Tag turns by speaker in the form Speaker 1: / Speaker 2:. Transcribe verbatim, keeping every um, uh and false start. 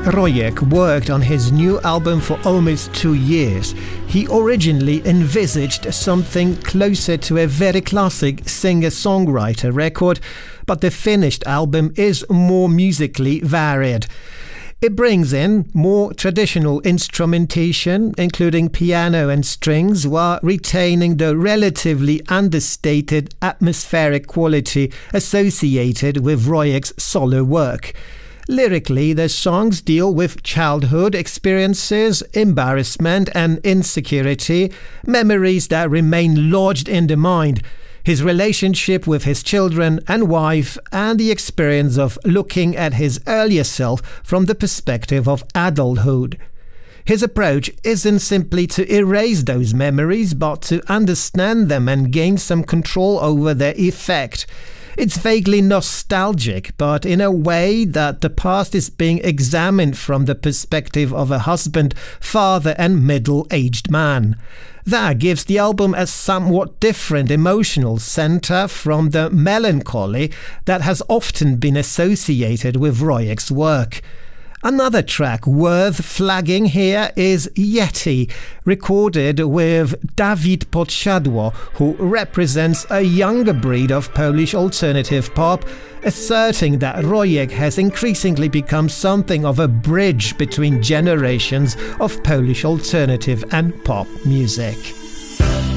Speaker 1: Rojek worked on his new album for almost two years. He originally envisaged something closer to a very classic singer-songwriter record, but the finished album is more musically varied. It brings in more traditional instrumentation, including piano and strings, while retaining the relatively understated atmospheric quality associated with Rojek's solo work. Lyrically, the songs deal with childhood experiences, embarrassment and insecurity, memories that remain lodged in the mind, his relationship with his children and wife, and the experience of looking at his earlier self from the perspective of adulthood. His approach isn't simply to erase those memories, but to understand them and gain some control over their effect. It's vaguely nostalgic, but in a way that the past is being examined from the perspective of a husband, father and middle-aged man. That gives the album a somewhat different emotional center from the melancholy that has often been associated with Rojek's work. Another track worth flagging here is Yeti, recorded with Dawid Podsiadło, who represents a younger breed of Polish alternative pop, asserting that Rojek has increasingly become something of a bridge between generations of Polish alternative and pop music.